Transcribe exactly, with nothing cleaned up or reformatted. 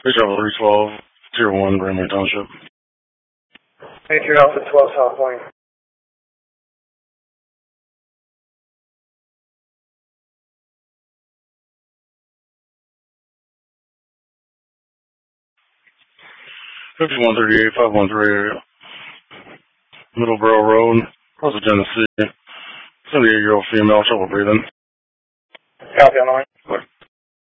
Base Travel three twelve, Tier one, Greenway Township. Patriot Alpha twelve South Point. fifty-one thirty-eight, five one three, Middleborough Road, Cross of Tennessee. seventy-eight-year-old female, trouble breathing. Copy on the line.